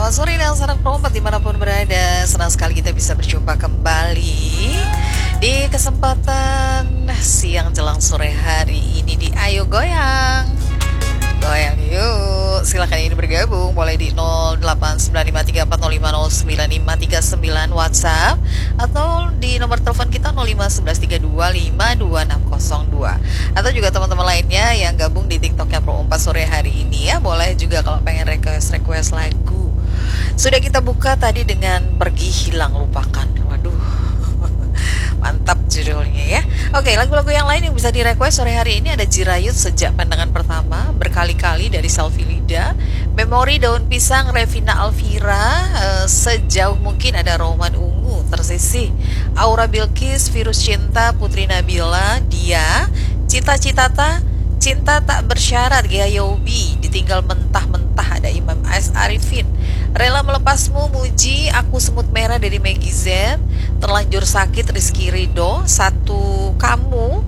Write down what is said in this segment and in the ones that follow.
selamat sore dan salam perompat dimanapun berada. Senang sekali kita bisa berjumpa kembali di kesempatan siang jelang sore hari ini di Ayo Goyang. Goyang yuk, silahkan ini bergabung boleh di 089534050959 WhatsApp atau di nomor telepon kita 051132520602 atau juga teman-teman lainnya yang gabung di TikToknya Pro 4 sore hari ini ya, boleh juga kalau pengen request lagu. Sudah kita buka tadi dengan Pergi Hilang Lupakan. Waduh, mantap judulnya ya. Oke, lagu-lagu yang lain yang bisa direquest sore hari ini ada Jirayut Sejak Pandangan Pertama, Berkali-kali dari Selfie Lida, Memori Daun Pisang Revina Alvira, Sejauh Mungkin ada Roman Ungu, Tersisih, Aura Bilkis, Virus Cinta, Putri Nabila, Dia, Cita-Citata, Cinta Tak Bersyarat, Gia Yobi, Ditinggal Mentah-Mentah ada Imam S. Arifin, Rela Melepasmu, Muji, Aku Semut Merah dari Maggie Z, Terlanjur Sakit Rizky Ridho, Satu Kamu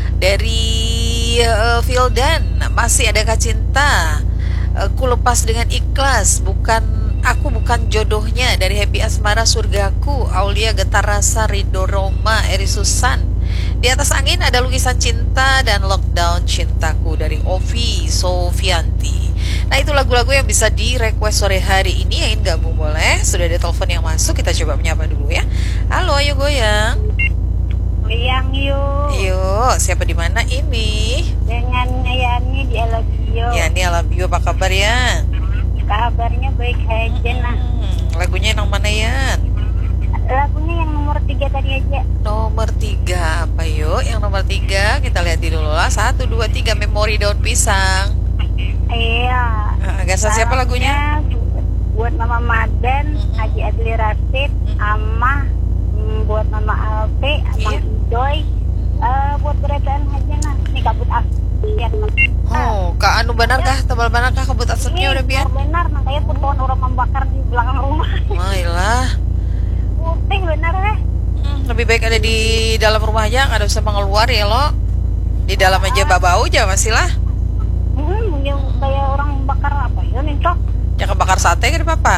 dari Vildan, Masih Adakah Cinta, Ku Lepas Dengan Ikhlas, Aku Bukan Jodohnya dari Happy Asmara Surgaku, Aulia Getar Rasa, Ridho Roma, Eri Susan, Di Atas Angin ada Lukisan Cinta, dan Lockdown Cintaku dari Ovi Sofianti. Nah, itu lagu-lagu yang bisa di-request sore hari ini. Yang ingin gabung boleh. Sudah ada telepon yang masuk, kita coba menyapa dulu ya. Halo, ayo goyang. Goyang yuk. Yuk, siapa di mana ini? Dengan Yani di Alabio. Yani Alabio, apa kabar ya? Kabarnya baik aja nah. Lagunya yang mana ya? Lagunya yang nomor 3 tadi aja. Nomor 3 apa yuk? Yang nomor 3 kita lihat dulu lah. 1, 2, 3 Memori Daun Pisang. Iya. Gasan siapa lagunya? Buat Mama Madan, Haji Adli Rasid, Amah, buat Mama Alpe, Amang Idoy, buat beradaan aja nah. Ini kabut asap. Oh, Kak Anu benar kah? Tebal benar kah kabut asapnya udah biar? Benar, makanya tuh pohon orang membakar di belakang rumah. Mailah. Putih benar deh. Lebih baik ada di dalam rumah aja, nggak ada usah mengeluar ya lo. Di dalam aja bau aja masih lah. Yang kayak orang bakar apa ya nih cok? Ya kebakar sate kan papa.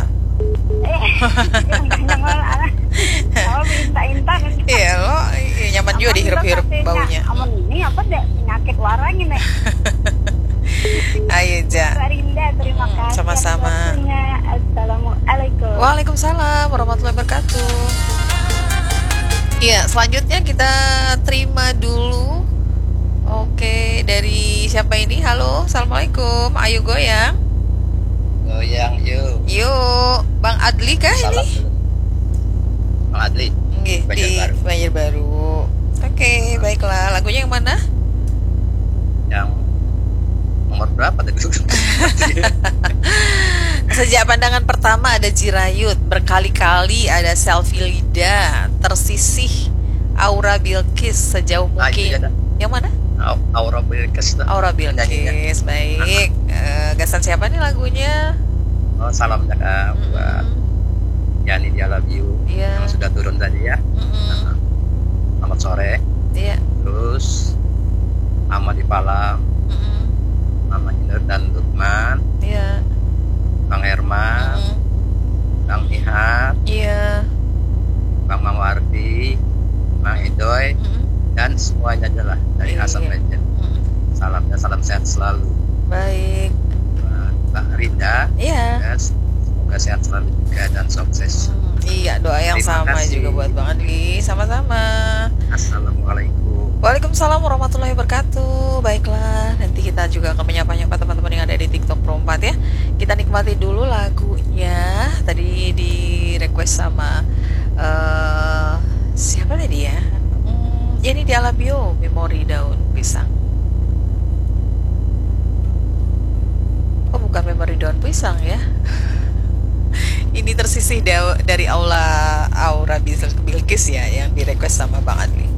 Jangan minta-minta kan. Iya lo, nyaman juga dihirup-hirup baunya. Aman ini apa deh penyakit warangin deh. Ayo Ja. Rinda, terima kasih. Sama-sama. Assalamualaikum. Waalaikumsalam warahmatullahi wabarakatuh. Iya, selanjutnya kita terima dulu. Oke, dari siapa ini? Halo, assalamualaikum. Ayo goyang. Goyang yuk. Yuk, Bang Adli kah Salam ini? dulu. Bang Adli. Nggih, di Banjarbaru. Banjarbaru. Oke, baiklah. Lagunya yang mana? Yang nomor berapa tadi? Sejak Pandangan Pertama ada Jirayut, Berkali-kali ada Selfie Lida, Tersisih, Aura Bilkis, Sejauh Mungkin. Yang mana? Aura Bilkis. Aura Bilkis, baik. Gasan siapa nih lagunya? Oh, salam jaga buat Yani di Alabio Iya. yang sudah turun tadi ya. Selamat sore. Iya. Terus Mama di Palang, Mama Inur dan Lukman, Iya. Bang Herman, Bang Nihat, Iya. Bang Mawardi, Bang Idoy, dan semuanya adalah dari Iya. Asam Legend. Salamnya salam sehat selalu. Baik. Mbak Rinda, Iya. ya, semoga sehat selalu juga dan sukses. Iya, doa yang Terima sama kasih. juga buat Bang Adli. Sama-sama. Assalamualaikum. Waalaikumsalam warahmatullahi wabarakatuh. Baiklah, nanti kita juga akan menyapa-nyapa teman-teman yang ada di TikTok Pro 4 ya. Kita nikmati dulu lagunya. Tadi di request sama siapa tadi ya? Ya ini di Alabio, Memori Daun Pisang. Oh, bukan Memori Daun Pisang ya. Ini Tersisih dari Aura Bilkis ya, yang di request sama Bang Adli.